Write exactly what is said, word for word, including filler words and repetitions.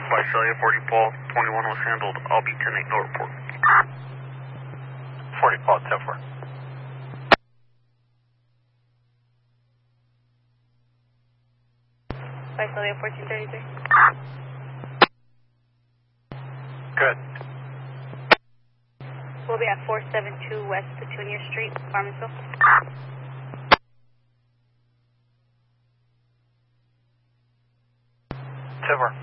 Visalia forty Paul, twenty-one was handled. I'll be ten eight, no report. forty Paul, ten four. Visalia fourteen thirty-three. Good. We'll be at four seventy-two West Petunia Street, Farmansville. ten four.